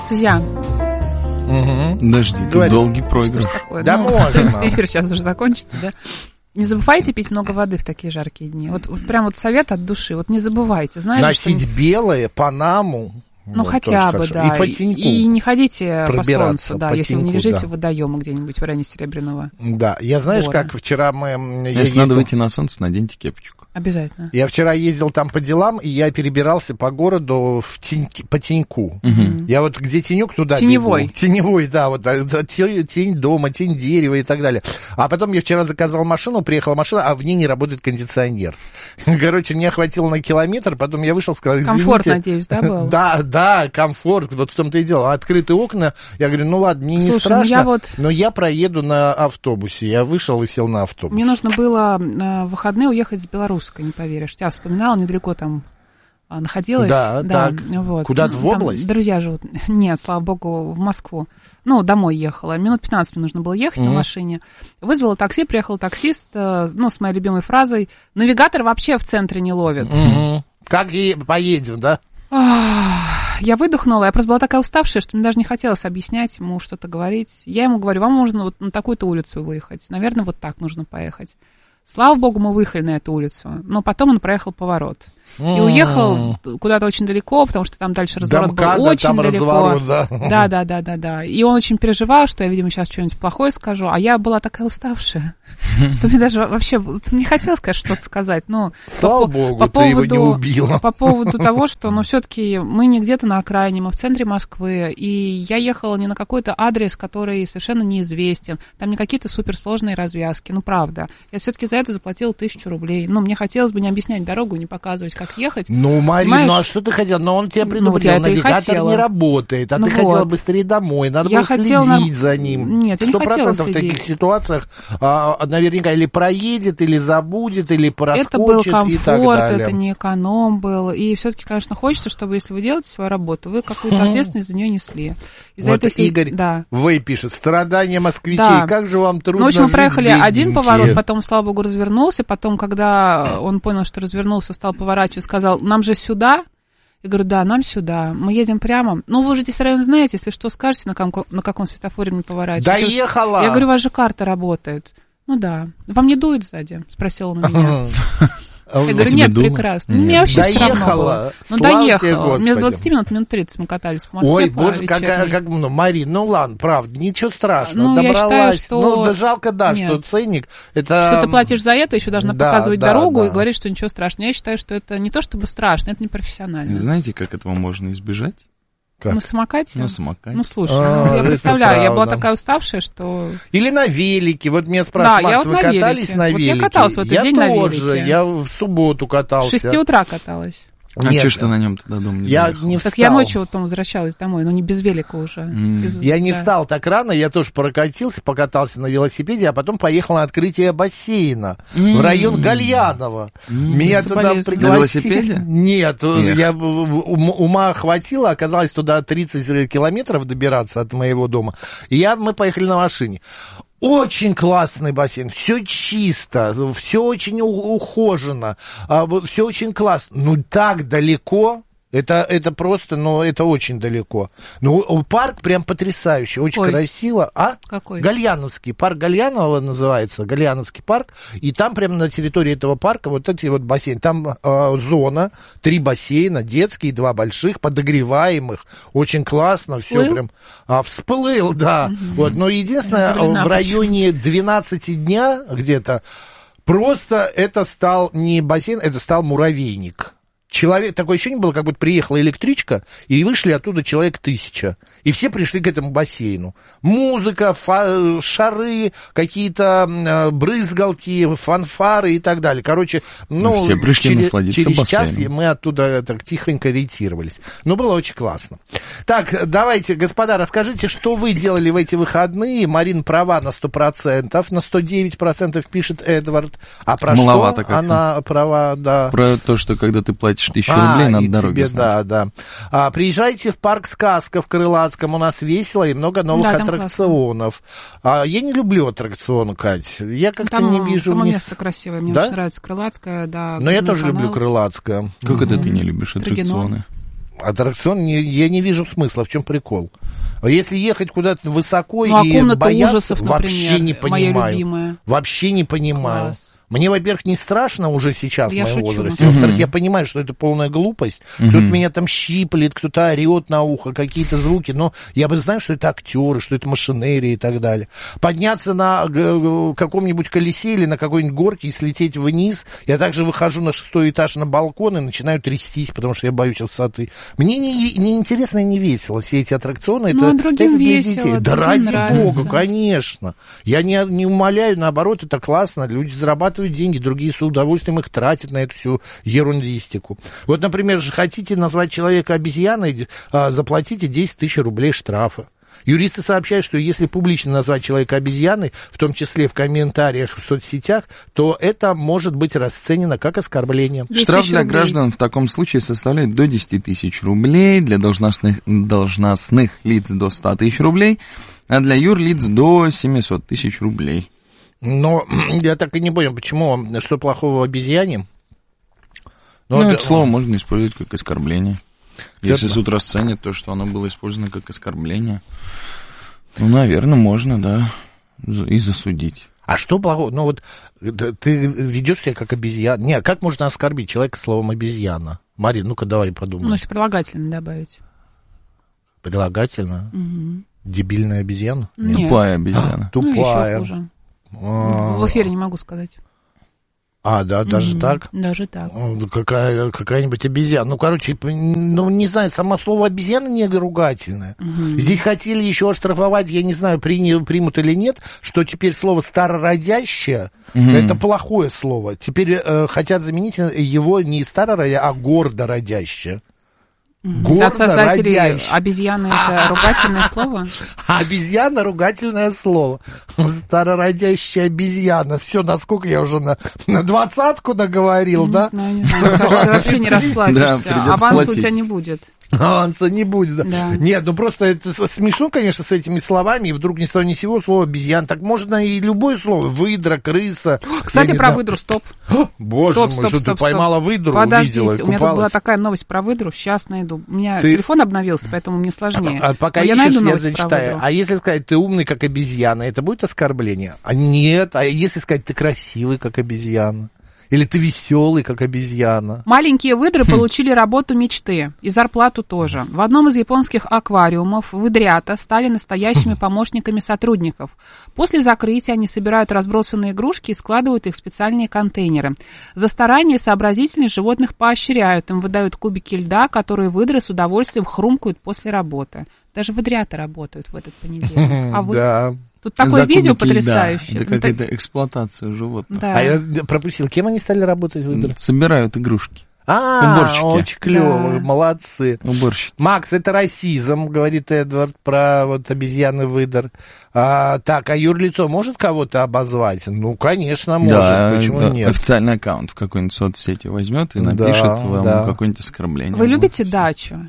Друзья. Подожди, тут долгий проигрыш. Да, можно. В принципе, эфир сейчас уже закончится, да? Не забывайте пить много воды в такие жаркие дни. Вот прям вот совет от души. Вот не забывайте. Знаете, носить белое, панаму. Ну, вот, хотя бы, да. И по теньку. И не ходите по солнцу, да, если теньку, вы не лежите в водоеме где-нибудь в районе Серебряного. Да, я знаешь, как вчера Если надо выйти на солнце, наденьте кепочку. Обязательно. Я вчера ездил там по делам, и я перебирался по городу по теньку. Я вот где тенек, туда Теневой. бегу. Теневой, да, вот тень дома, тень дерева и так далее. А потом я вчера заказал машину, приехала машина, а в ней не работает кондиционер. Короче, меня хватило на километр, потом я вышел, сказал, извините. Комфорт, надеюсь, да, был? Да, комфорт, вот в том-то и дело. Открытые окна, я говорю, ну ладно, мне не страшно, но я проеду на автобусе. Я вышел и сел на автобус. Мне нужно было в выходные уехать с Белорусской, не поверишь. Я вспоминала, недалеко там находилась. Да, так. Вот. Куда-то в область? Там друзья живут. Нет, слава богу, в Москву. Ну, домой ехала. Минут 15 мне нужно было ехать на машине. Вызвала такси, приехал таксист, с моей любимой фразой: навигатор вообще в центре не ловит. Как и поедем, да? Я выдохнула, я просто была такая уставшая, что мне даже не хотелось объяснять ему, что-то говорить. Я ему говорю, вам нужно вот на такую-то улицу выехать. Наверное, вот так нужно поехать. Слава богу, мы выехали на эту улицу, но потом он проехал поворот. И уехал куда-то очень далеко, потому что там дальше разворот был очень там далеко. Разворот, да. Да. И он очень переживал, что я, видимо, сейчас что-нибудь плохое скажу, а я была такая уставшая, что мне даже вообще не хотелось, конечно, что-то сказать. Но слава богу, ты его не убила. По поводу того, что, все-таки мы не где-то на окраине, мы в центре Москвы, и я ехала не на какой-то адрес, который совершенно неизвестен, там не какие-то суперсложные развязки, правда. Я все-таки за это заплатила 1000 рублей. Мне хотелось бы не объяснять дорогу, не показывать, как ехать. Марин, а что ты хотела? Но он тебя предупредил, навигатор не работает, а ты хотела быстрее домой, надо было следить за ним. Нет, я не хотела следить. 100% в таких ситуациях наверняка или проедет, или забудет, или проскочит это был и так комфорт, далее. Это не эконом был. И все-таки, конечно, хочется, чтобы, если вы делаете свою работу, вы какую-то ответственность за нее несли. Игорь Вэй пишет: страдания москвичей, как же вам трудно жить, мы проехали один бедненькие. поворот, потом, слава богу, развернулся, потом, когда он понял, что развернулся, стал поворачивать, сказал: нам же сюда. Я говорю: да, нам сюда. Мы едем прямо. Вы же здесь район знаете, если что, скажете, на каком светофоре мне поворачивать. Доехала! Я говорю: у вас же карта работает. Да. Вам не дует сзади? Спросил он у меня. Я говорю: нет, прекрасно. Мне вообще все равно было. Доехала. Мне с 20 минут 30 мы катались по Москве. Ой, боже, как Марин, ладно, правда, ничего страшного, добралась. Считаю, да жалко, что ценник, это... Что ты платишь за это, еще должна показывать дорогу и говорить, что ничего страшного. Я считаю, что это не то чтобы страшно, это непрофессионально. Знаете, как этого можно избежать? Как? На самокате? На самокате. Слушай, я представляю, я была такая уставшая, что... Или на велике. Вот меня спрашивают: Макс, вы катались на велике? Я каталась в этот день на велике. Я в субботу катался. С 6 утра каталась. А что ж ты на нем тогда дома не доехал? Так я ночью потом возвращалась домой, но не без велика уже. Я не встал так рано, я тоже прокатился, покатался на велосипеде, а потом поехал на открытие бассейна в район Гальянова. Меня туда пригласили. На велосипеде? Нет, ума хватило, оказалось туда 30 километров добираться от моего дома. И мы поехали на машине. Очень классный бассейн, все чисто, все очень ухожено, все очень классно. Так далеко, это просто, это очень далеко. Парк прям потрясающий, очень красиво. Какой? Гальяновский, парк Гальянова называется, Гальяновский парк, и там прямо на территории этого парка вот эти вот бассейны. Там зона, 3 бассейна, детские, 2 больших, подогреваемых, очень классно, все прям... всплыл, да. Но единственное, в районе 12 дня где-то просто это стал не бассейн, это стал муравейник. Такое ощущение было, как будто приехала электричка, и вышли оттуда человек 1000. И все пришли к этому бассейну. Музыка, шары, какие-то брызгалки, фанфары и так далее. Короче, все пришли насладиться через час бассейном. мы оттуда так тихонько ретировались. Было очень классно. Так, давайте, господа, расскажите, что вы делали в эти выходные. Марин права на 100%, на 109% пишет Эдвард. А про маловато что она права, да? Про то, что когда ты платишь 1000 рублей, надо дороги знать. Да. Приезжайте в парк «Сказка» в Крылатском, у нас весело и много новых аттракционов. Я не люблю аттракцион, Кать, я как-то не вижу... Само место красивое, мне очень нравится Крылатское, да. Но я тоже люблю Крылатское. Как это ты не любишь аттракционы? Аттракцион, я не вижу смысла, в чем прикол. Если ехать куда-то высоко а и бояться, ужасов, вообще не понимаю. Моя любимая. Вообще не понимаю. Класс. Мне, во-первых, не страшно уже сейчас, я в моем шучу. возрасте. Во-вторых, я понимаю, что это полная глупость. Кто-то меня там щиплет, кто-то орет на ухо, какие-то звуки. Но я бы знаю, что это актеры, что это машинерия и так далее. Подняться на каком-нибудь колесе или на какой-нибудь горке и слететь вниз. Я также выхожу на 6-й этаж на балкон и начинаю трястись, потому что я боюсь высоты. Мне не интересно и не весело все эти аттракционы. Ну, это для весело, детей. Да ради нравится. бога, конечно. Я не умоляю, наоборот, это классно. Люди зарабатывают деньги, другие с удовольствием их тратят на эту всю ерундистику. Вот, например, хотите назвать человека обезьяной, заплатите 10 тысяч рублей штрафа. Юристы сообщают, что если публично назвать человека обезьяной, в том числе в комментариях в соцсетях, то это может быть расценено как оскорбление. Штраф для граждан в таком случае составляет до 10 тысяч рублей, для должностных лиц до 100 тысяч рублей, а для юрлиц до 700 тысяч рублей. Но я так и не понял, почему, что плохого в обезьяне? Это слово можно использовать как оскорбление. Если суд расценит то, что оно было использовано как оскорбление, наверное, можно, да, и засудить. А что плохого? Ну, вот ты ведешь себя как обезьяна. Не, как можно оскорбить человека словом обезьяна? Марин, ну-ка давай подумаем. Если прилагательно добавить. Прилагательно? Угу. Дебильная обезьяна? Нет. Тупая обезьяна. Тупая. Еще хуже. В эфире не могу сказать. Да, даже так? Даже так. Какая-нибудь обезьяна. Ну, короче, не знаю, само слово обезьяна не ругательное. Здесь хотели еще оштрафовать, я не знаю, примут или нет, что теперь слово старородящее, это плохое слово. Теперь хотят заменить его не старородящее, а гордородящее. Создатели обезьяны — это ругательное слово? Обезьяна — ругательное слово. Старородящая обезьяна. Все, насколько я уже на 20-ку наговорил, да? Не знаю. Кажется, вообще не расплатишься. Аванса у тебя не будет. Аванса не будет, да. Нет, просто это смешно, конечно, с этими словами, и вдруг ни с того ни с сего слово обезьян. Так можно и любое слово. Выдра, крыса. Кстати, про выдру, стоп. Боже мой, что ты поймала выдру, подождите, увидела и у меня купалась. тут была такая новость про выдру, сейчас найду. У меня телефон обновился, поэтому мне сложнее. Пока ищешь, я зачитаю. А если сказать, ты умный, как обезьяна, это будет оскорбление? Нет. А если сказать, ты красивый, как обезьяна? Или ты веселый, как обезьяна? Маленькие выдры получили работу мечты и зарплату тоже. В одном из японских аквариумов выдрята стали настоящими помощниками сотрудников. После закрытия они собирают разбросанные игрушки и складывают их в специальные контейнеры. За старание и сообразительность животных поощряют. Им выдают кубики льда, которые выдры с удовольствием хрумкают после работы. Даже выдрята работают в этот понедельник. А вы... Да. Тут такое видео потрясающее. Это какая-то эксплуатация животных. Да. А я пропустил, кем они стали работать? Собирают игрушки. Уборщики. Очень клево, да. Молодцы. Уборщики. Макс, это расизм, говорит Эдвард про обезьяны выдр. Так, а юрлицо может кого-то обозвать? Ну, конечно, может. Да, почему нет? Официальный аккаунт в какой-нибудь соцсети возьмет и напишет вам какое-нибудь оскорбление. Вы любите дачу?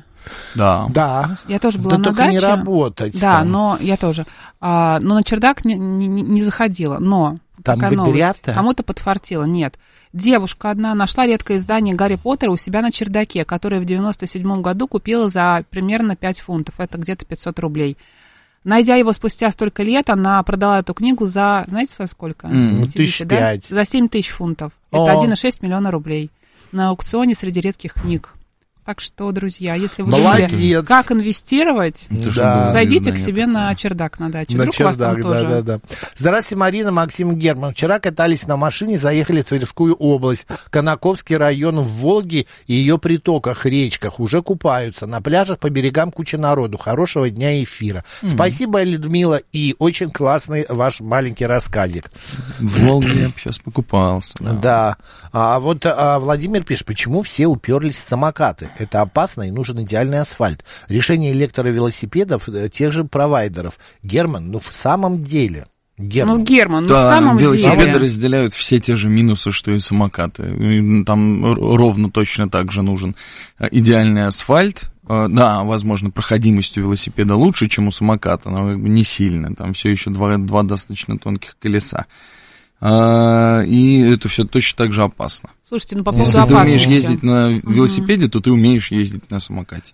Да. Я тоже была на только даче. не работать. Да, там. но я тоже. Но на чердак не заходила. Но там выдрята? Кому-то подфартило. Нет. Девушка одна нашла редкое издание Гарри Поттера у себя на чердаке, которое в 97 году купила за примерно 5 фунтов. Это где-то 500 рублей. Найдя его спустя столько лет, она продала эту книгу за, знаете, за сколько? 1005. За 7 тысяч фунтов. Это 1,6 миллиона рублей. На аукционе среди редких книг. Так что, друзья, если вы думали, как инвестировать, зайдите к себе на чердак на даче. Вдруг у вас там тоже... Да. Здравствуйте, Марина, Максим, Герман. Вчера катались на машине, заехали в Тверскую область. Конаковский район в Волге и ее притоках, речках. Уже купаются. На пляжах по берегам куча народу. Хорошего дня эфира. Спасибо, Людмила, и очень классный ваш маленький рассказик. В Волге я сейчас покупался. Да. А вот Владимир пишет, почему все уперлись в самокаты? Это опасно и нужен идеальный асфальт. Решение электровелосипедов тех же провайдеров. Герман, в самом деле... Герман, в да, самом деле. Велосипеды разделяют все те же минусы, что и самокаты. Там ровно точно так же нужен идеальный асфальт. Да, возможно, проходимость у велосипеда лучше, чем у самоката, но не сильно. Там все еще два достаточно тонких колеса. И это все точно так же опасно. Слушайте, ну по поводу Если опасности. ты умеешь ездить на велосипеде, то ты умеешь ездить на самокате.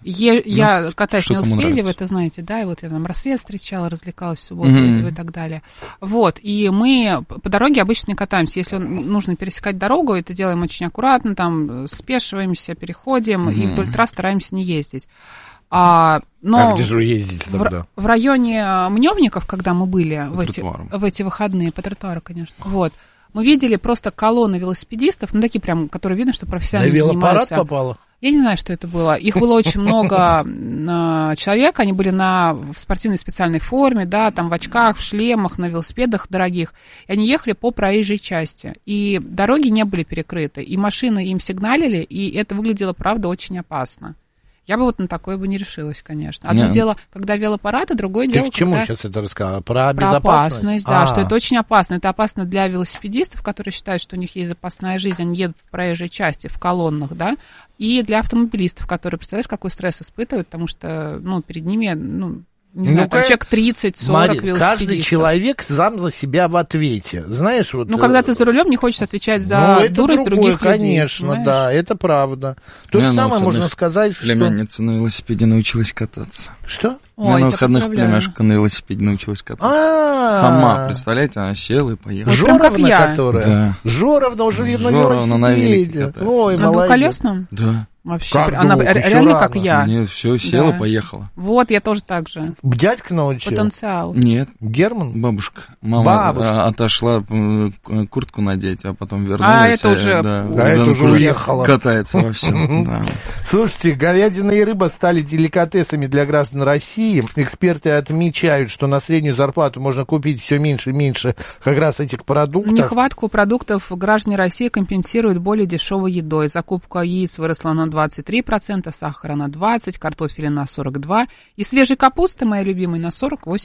Я катаюсь на велосипеде, вы это знаете, да, и вот я там рассвет встречала, развлекалась в субботу и так далее. Вот, и мы по дороге обычно не катаемся. Если нужно пересекать дорогу, это делаем очень аккуратно, там спешиваемся, переходим, и вдоль трасс стараемся не ездить. Но где же вы ездите тогда? В районе Мневников, когда мы были в эти выходные, по тротуару, конечно, вот, мы видели просто колонны велосипедистов, ну, такие прям, которые видно, что профессионально занимаются. На велопарад попало? Я не знаю, что это было. Их было очень много человек, они были в спортивной специальной форме, да, там в очках, в шлемах, на велосипедах дорогих, и они ехали по проезжей части, и дороги не были перекрыты, и машины им сигналили, и это выглядело, правда, очень опасно. Я бы вот на такое бы не решилась, конечно. Одно дело, когда велопарад, а другое дело, Ты к чему когда... сейчас это рассказала? Про безопасность? Опасность, да, что это очень опасно. Это опасно для велосипедистов, которые считают, что у них есть запасная жизнь, они едут по проезжей части в колоннах, да, и для автомобилистов, которые, представляешь, какой стресс испытывают, потому что, перед ними, не знаю, там человек 30-40 велосипедистов. Каждый человек сам за себя в ответе. Знаешь, вот... когда ты за рулем, не хочешь отвечать за дурость других людей. Конечно, понимаешь? Да, это правда. То же самое можно сказать, что... Племянница на велосипеде научилась кататься. Что? Ой, на выходных племяшка на велосипеде научилась кататься. Сама, представляете, она села и поехала. Жоровна, которая? Да. Жоровна уже на велосипеде. Ой, на двухколесном? Да. Вообще, она реально как я. Нет, все, села, поехала. Вот, я тоже так же. Дядька научил? Потенциал. Нет. Герман? Бабушка. Мама отошла куртку надеть, а потом вернулась. это уже уехала. Катается во всем, да. Слушайте, говядина и рыба стали деликатесами для граждан России. Эксперты отмечают, что на среднюю зарплату можно купить все меньше и меньше как раз этих продуктов. Нехватку продуктов граждане России компенсируют более дешевой едой. Закупка яиц выросла на 23%, сахара на 20%, картофеля на 42%, и свежей капусты, моей любимой, на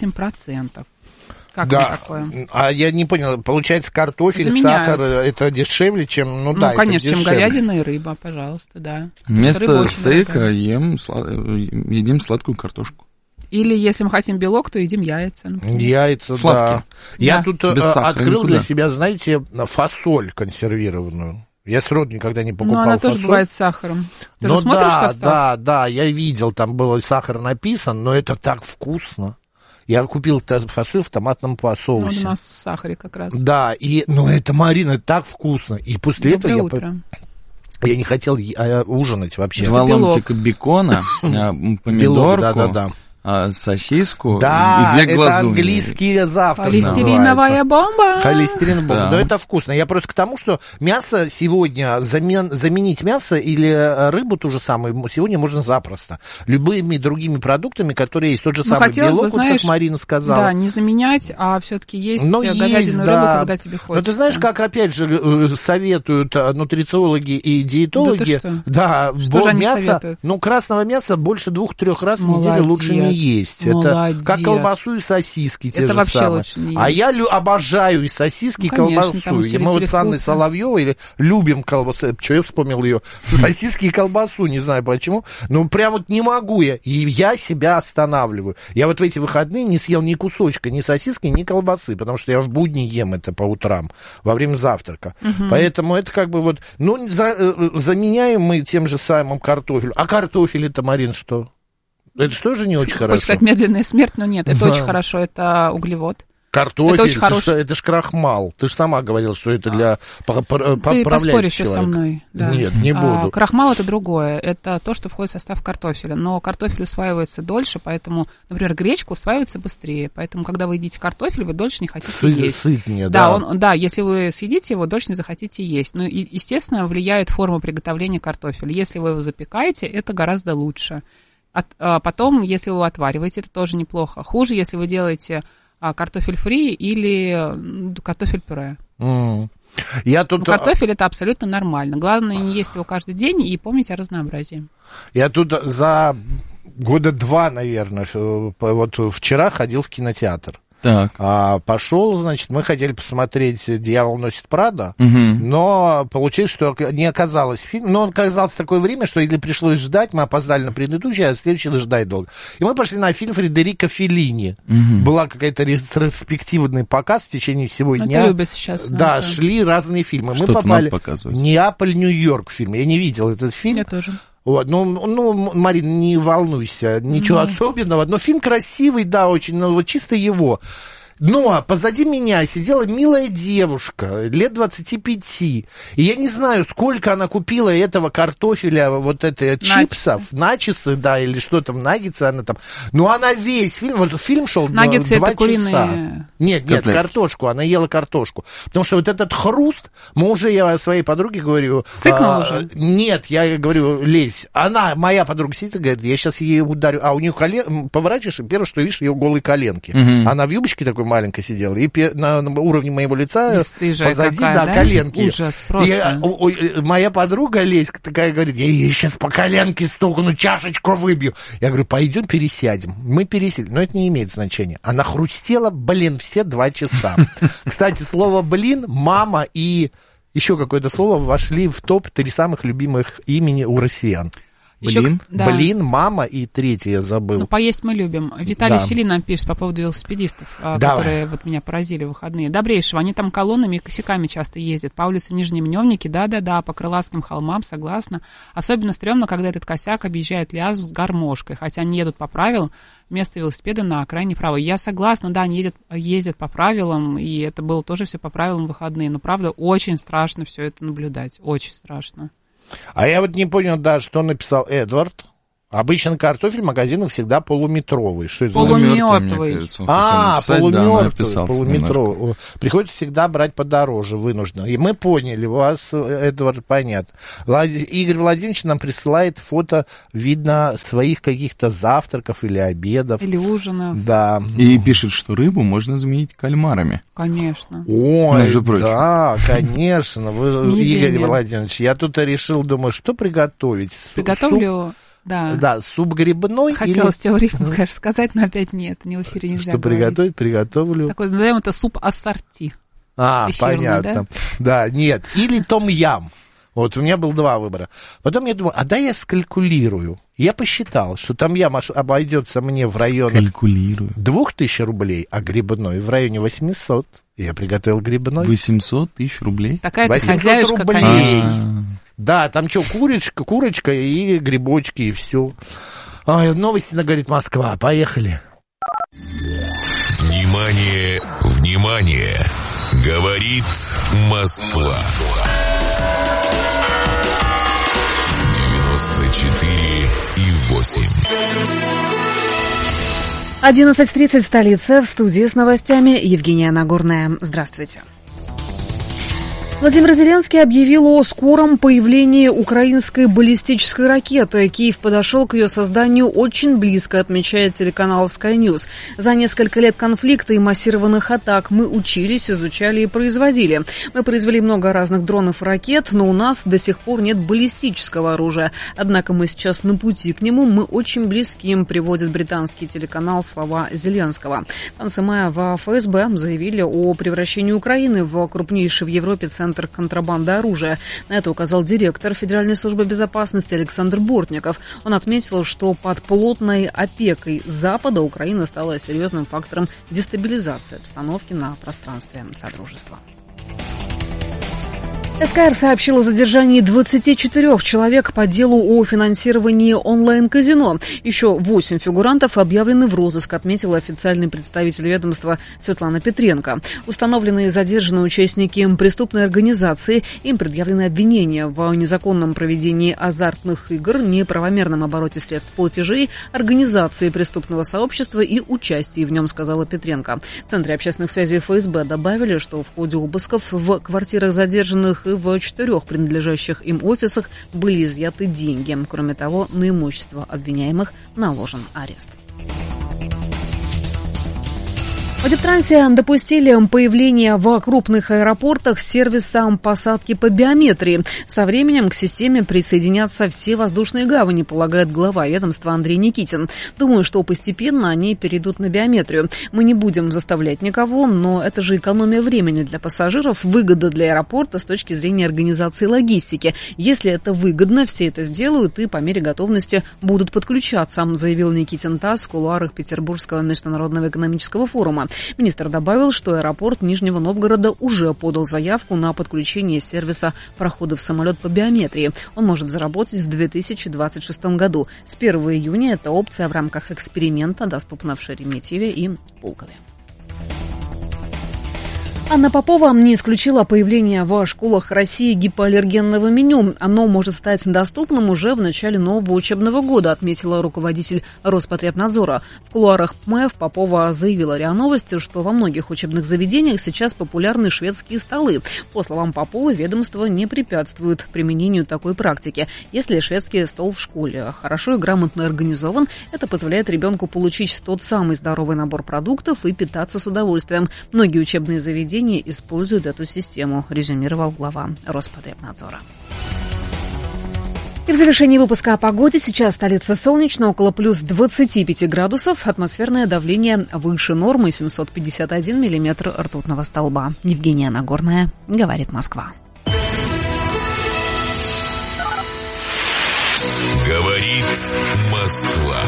48%. Как такое? А я не понял, получается, картофель, сахар, это дешевле, чем, конечно, чем говядина и рыба, пожалуйста, да. Вместо стейка едим сладкую картошку. Или, если мы хотим белок, то едим яйца. Например. Яйца, сладкие. Да. Я тут открыл для себя, знаете, фасоль консервированную. Я сроду никогда не покупал фасоль. Но она тоже бывает с сахаром. Ты же смотришь состав? Да, я видел, там было сахар написан, но это так вкусно. Я купил фасоль в томатном соусе. У нас в сахаре как раз. Да, это, Марина, так вкусно. И после этого я не хотел ужинать вообще. 2 ломтика бекона, помидорку, сосиску и 2 глазуни. Да, это английский завтрак Холестериновая бомба. Холестериновая бомба. Но это вкусно. Я просто к тому, что мясо сегодня, заменить мясо или рыбу ту же самую, сегодня можно запросто. Любыми другими продуктами, которые есть. Тот же самый белок, как Марина сказала. Да, не заменять, а все-таки есть говядину и рыбу, когда тебе хочется. Но ты знаешь, как опять же советуют нутрициологи и диетологи. Да, что же они советуют? Красного мяса больше 2-3 раз в неделю лучше не есть. Молодец. Это как колбасу и сосиски те это же вообще самые. Лучше не есть. А я вот и сосиски, и колбасу. Мы вот с Анной Соловьевой любим колбасу. Что я вспомнил ее? Сосиски и колбасу, не знаю почему. Но прям вот не могу я. И я себя останавливаю. Я вот в эти выходные не съел ни кусочка, ни сосиски, ни колбасы, потому что я в будни ем это по утрам, во время завтрака. Поэтому это как бы вот... заменяем мы тем же самым картофелем. А картофель это, Марин, что? Это что же не очень хорошо? Хочешь сказать медленная смерть, но нет, это очень хорошо, это углевод. Картофель, это ж крахмал. Ты же сама говорила, что это для поправляющего. Ты поспоришь еще со мной. Да. Нет, не буду. Крахмал это другое, это то, что входит в состав картофеля. Но картофель усваивается дольше, поэтому, например, гречка усваивается быстрее. Поэтому, когда вы едите картофель, вы дольше не хотите есть. Сытнее, да. Да, если вы съедите его, дольше не захотите есть. Но, естественно, влияет форма приготовления картофеля. Если вы его запекаете, это гораздо лучше. Потом, если вы его отвариваете, это тоже неплохо. Хуже, если вы делаете картофель фри или картофель-пюре. Картофель это абсолютно нормально. Главное не есть его каждый день и помнить о разнообразии. Я тут за 2 года, наверное, вот вчера ходил в кинотеатр. Пошел, значит, мы хотели посмотреть «Дьявол носит Прада», но получилось, что не оказалось фильм. Но он оказался в такое время, что или пришлось ждать, мы опоздали на предыдущий, а следующий ждать долго. И мы пошли на фильм Фредерико Феллини. Была какая-то ретроспективный показ в течение всего дня. Это любят сейчас. Да, шли разные фильмы. Мы попали в «Неаполь, Нью-Йорк» фильм. Я не видел этот фильм. Я тоже. Вот, ну, Марин, не волнуйся, ничего особенного, но фильм красивый, да, очень, ну, вот чисто его. Но позади меня сидела милая девушка, лет 25, и я не знаю, сколько она купила этого картофеля, вот это, чипсов, начисы, да, или что там, наггетсы она там, но она весь фильм, вот фильм шел 2 часа. Это куриные... Нет, картошку, она ела картошку, потому что вот этот хруст, я своей подруге говорю... Сыкнула уже? Нет, я говорю, лезь, моя подруга сидит и говорит, я сейчас ей ударю, а у нее поворачиваешь, и первое, что видишь, ее голые коленки, она в юбочке такой маленькая сидела, и на уровне моего лица позади, да, коленки. Ужас, просто. И моя подруга Леська такая говорит, я ей сейчас по коленке стукну, чашечку выбью. Я говорю, пойдем пересядем. Мы пересели, но это не имеет значения. Она хрустела, все 2 часа. Кстати, слово «блин», «мама» и еще какое-то слово вошли в топ-3 самых любимых имени у россиян. Блин, мама и третье я забыл. Ну, поесть мы любим. Виталий Филин нам пишет по поводу велосипедистов, которые вот меня поразили в выходные. Добрейшего, они там колоннами и косяками часто ездят. По улице Нижнемневники, да-да-да, по Крылатским холмам, согласна. Особенно стрёмно, когда этот косяк объезжает лиаз с гармошкой, хотя они едут по правилам, вместо велосипеда на окраине правой. Я согласна, да, они ездят по правилам, и это было тоже все по правилам в выходные. Но, правда, очень страшно все это наблюдать, очень страшно. А я вот не понял, да, что написал Эдвард. Обычно картофель в магазинах всегда полуметровый. Что это полумертвый. Полуметровый. Приходится всегда брать подороже, вынужденно. И мы поняли, у вас, Эдвард, понятно. Игорь Владимирович нам присылает фото, видно, своих каких-то завтраков или обедов. Или ужинов. Да. И пишет, что рыбу можно заменить кальмарами. Конечно. Ой, да, конечно. Игорь Владимирович, я тут решил, думаю, что приготовить? Приготовлю... Да, суп грибной. Хотелось тебе рифму, конечно, сказать, но опять нет, не в эфире нельзя. Что приготовить? Приготовлю. Такой, назовем это суп ассорти. Понятно. Да, нет. Или том-ям. Вот у меня было 2 выбора. Потом я думаю, я скалькулирую. Я посчитал, что том-ям обойдется мне в районе 2000 рублей, а грибной в районе 800. Я приготовил грибной. 800 тысяч рублей? Такая-то хозяюшка, конечно. Да, там что, курочка и грибочки, и все. Новости на «Говорит Москва». Поехали. Внимание, внимание! Говорит Москва. 94,8. 11:30, столица. В студии с новостями Евгения Нагорная. Здравствуйте. Владимир Зеленский объявил о скором появлении украинской баллистической ракеты. Киев подошел к ее созданию очень близко, отмечает телеканал Sky News. За несколько лет конфликта и массированных атак мы учились, изучали и производили. Мы произвели много разных дронов и ракет, но у нас до сих пор нет баллистического оружия. Однако мы сейчас на пути к нему, мы очень близки, приводит британский телеканал слова Зеленского. В конце мая в ФСБ заявили о превращении Украины в крупнейший в Европе центр контрабанды оружия. На это указал директор Федеральной службы безопасности Александр Бортников. Он отметил, что под плотной опекой Запада Украина стала серьезным фактором дестабилизации обстановки на пространстве Содружества. СКР сообщил о задержании 24 человек по делу о финансировании онлайн-казино. Еще 8 фигурантов объявлены в розыск, отметила официальный представитель ведомства Светлана Петренко. Установленные и задержаны участники преступной организации. Им предъявлены обвинения в незаконном проведении азартных игр, неправомерном обороте средств платежей, организации преступного сообщества и участии в нем, сказала Петренко. В Центре общественных связей ФСБ добавили, что в ходе обысков в квартирах задержанных и в 4 принадлежащих им офисах были изъяты деньги. Кроме того, на имущество обвиняемых наложен арест. В Дептрансе допустили появление в крупных аэропортах сервиса посадки по биометрии. Со временем к системе присоединятся все воздушные гавани, полагает глава ведомства Андрей Никитин. Думаю, что постепенно они перейдут на биометрию. Мы не будем заставлять никого, но это же экономия времени для пассажиров, выгода для аэропорта с точки зрения организации логистики. Если это выгодно, все это сделают и по мере готовности будут подключаться, заявил Никитин ТАСС в кулуарах Петербургского международного экономического форума. Министр добавил, что аэропорт Нижнего Новгорода уже подал заявку на подключение сервиса проходов в самолет по биометрии. Он может заработать в 2026 году. С 1 июня эта опция в рамках эксперимента доступна в Шереметьеве и Пулкове. Анна Попова не исключила появление в школах России гипоаллергенного меню. Оно может стать доступным уже в начале нового учебного года, отметила руководитель Роспотребнадзора. В кулуарах ПМЭФ Попова заявила РИА Новости, что во многих учебных заведениях сейчас популярны шведские столы. По словам Поповой, ведомство не препятствует применению такой практики. Если шведский стол в школе хорошо и грамотно организован, это позволяет ребенку получить тот самый здоровый набор продуктов и питаться с удовольствием. Многие учебные заведения используют эту систему, резюмировал глава Роспотребнадзора. И в завершении выпуска о погоде. Сейчас столица солнечно, около плюс 25 градусов. Атмосферное давление выше нормы, 751 миллиметр ртутного столба. Евгения Нагорная, говорит Москва. Говорит Москва.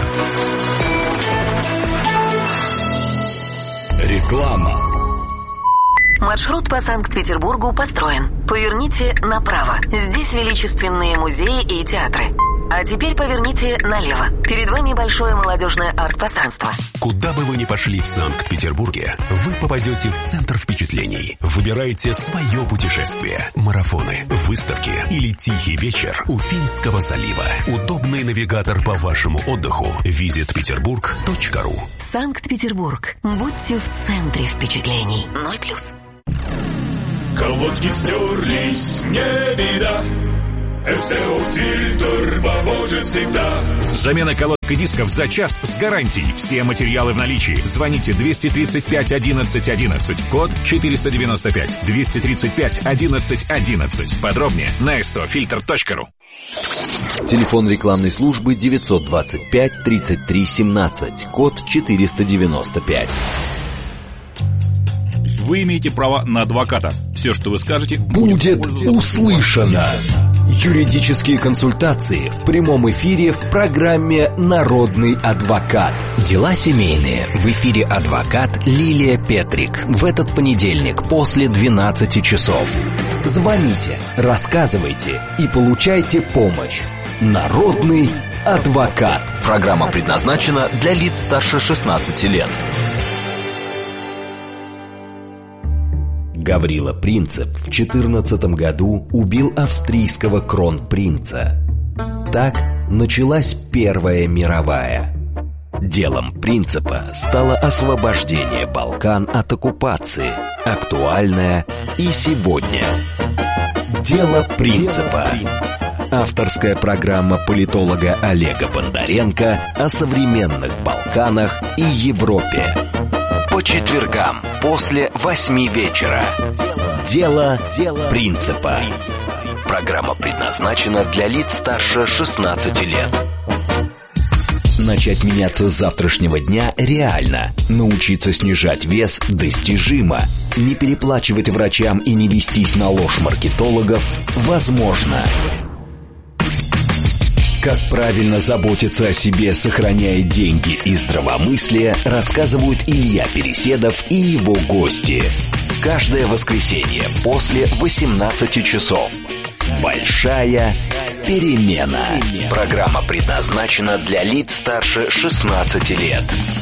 Реклама. Маршрут по Санкт-Петербургу построен. Поверните направо. Здесь величественные музеи и театры. А теперь поверните налево. Перед вами большое молодежное арт-пространство. Куда бы вы ни пошли в Санкт-Петербурге, вы попадете в центр впечатлений. Выбирайте свое путешествие. Марафоны, выставки или тихий вечер у Финского залива. Удобный навигатор по вашему отдыху. visitpeterburg.ru. Санкт-Петербург. Будьте в центре впечатлений. 0+. Колодки стерлись, не беда. СТО-фильтр поможет всегда. Замена колодок и дисков за час с гарантией. Все материалы в наличии. Звоните 235 11 11. Код 495. 235 11 11. Подробнее на stofilter.ru. Телефон рекламной службы 925 33 17. Код 495. Вы имеете право на адвоката. Все, что вы скажете, будет услышано. Юридические консультации в прямом эфире в программе «Народный адвокат». Дела семейные. В эфире адвокат Лилия Петрик. В этот понедельник после 12 часов. Звоните, рассказывайте и получайте помощь. «Народный адвокат». Программа предназначена для лиц старше 16 лет. Гаврила Принцип в 14 году убил австрийского кронпринца. Так началась Первая мировая. Делом Принципа стало освобождение Балкан от оккупации, актуальное и сегодня. Дело Принципа. Авторская программа политолога Олега Бондаренко о современных Балканах и Европе. По четвергам после 8 вечера. Дело Принципа. Программа предназначена для лиц старше 16 лет. Начать меняться с завтрашнего дня реально. Научиться снижать вес достижимо. Не переплачивать врачам и не вестись на ложь маркетологов возможно. Как правильно заботиться о себе, сохраняя деньги и здравомыслие, рассказывают Илья Переседов и его гости. Каждое воскресенье после 18 часов. Большая перемена. Программа предназначена для лиц старше 16 лет.